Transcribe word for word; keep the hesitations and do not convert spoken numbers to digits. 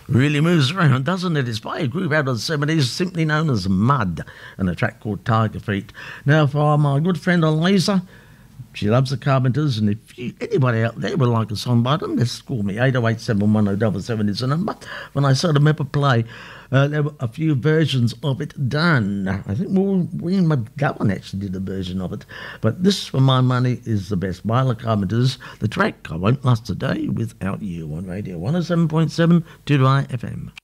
Really moves around, doesn't it? It's by a group out of the seventies, simply known as Mud, and a track called Tiger Feet. Now, for my good friend Eliza, she loves the Carpenters, and if you, anybody out there would like a song by them, just call me. eight oh eight, seven one oh seven seven is the number. When I saw them ever play, uh, there were a few versions of it done. I think Will William McGowan actually did a version of it. But this, for my money, is the best. By the Carpenters, the track I Won't Last a Day Without You on Radio one oh seven point seven Turai F M.